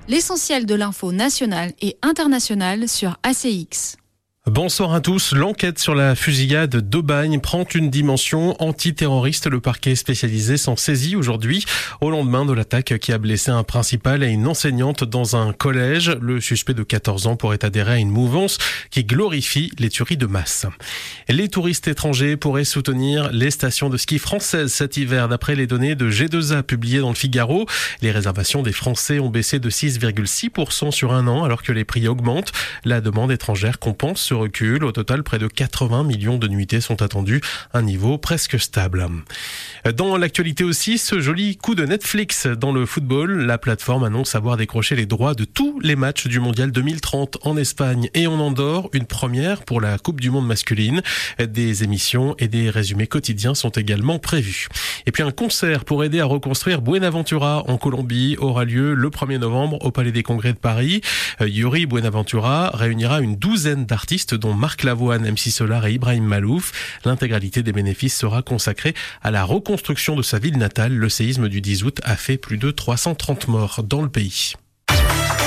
L'essentiel de l'info nationale et internationale sur ACX. Bonsoir à tous. L'enquête sur la fusillade d'Aubagne prend une dimension antiterroriste. Le parquet spécialisé s'en saisit aujourd'hui au lendemain de l'attaque qui a blessé un principal et une enseignante dans un collège. Le suspect de 14 ans pourrait adhérer à une mouvance qui glorifie les tueries de masse. Les touristes étrangers pourraient soutenir les stations de ski françaises cet hiver. D'après les données de G2A publiées dans le Figaro, les réservations des Français ont baissé de 6,6% sur un an alors que les prix augmentent. La demande étrangère compense ce recul. Au total, près de 80 millions de nuitées sont attendues, un niveau presque stable. Dans l'actualité aussi, ce joli coup de Netflix dans le football. La plateforme annonce avoir décroché les droits de tous les matchs du Mondial 2030 en Espagne et en Andorre. Une première pour la Coupe du Monde masculine. Des émissions et des résumés quotidiens sont également prévus. Et puis un concert pour aider à reconstruire Buenaventura en Colombie aura lieu le 1er novembre au Palais des Congrès de Paris. Yuri Buenaventura réunira une douzaine d'artistes dont Marc Lavoine, MC Solar et Ibrahim Malouf. L'intégralité des bénéfices sera consacrée à la reconstruction de sa ville natale. Le séisme du 10 août a fait plus de 330 morts dans le pays.